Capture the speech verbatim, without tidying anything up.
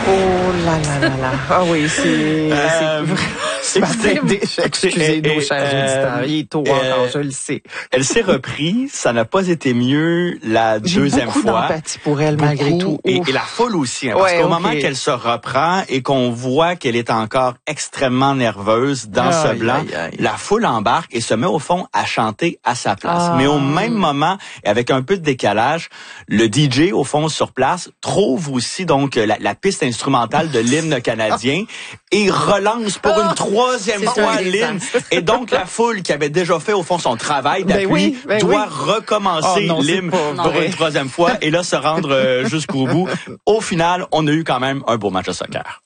Oh là là là là. Ah oui, c'est... Euh, c'est excusez nos chers auditeurs. Il est tôt encore, je le sais. Elle s'est reprise. Ça n'a pas été mieux la J'ai deuxième beaucoup fois. d'empathie pour elle, Beaucoup, malgré tout. Et, et la foule aussi. Hein, parce Ouais, qu'au okay. moment qu'elle se reprend et qu'on voit qu'elle est encore extrêmement nerveuse dans aïe, ce blanc, aïe, aïe. la foule embarque et se met au fond à chanter à sa place. Ah. Mais au même moment, et avec un peu de décalage, le D J, au fond, sur place, trouve aussi donc la, la piste instrumentale de l'hymne canadien et relance pour une troisième C'est fois un l'hymne. Et donc, la foule qui avait déjà fait, au fond, son travail d'appui Ben oui, ben doit oui. recommencer Oh non, l'hymne c'est pas pour vrai. une troisième fois et là, se rendre euh, jusqu'au bout. Au final, on a eu quand même un beau match de soccer.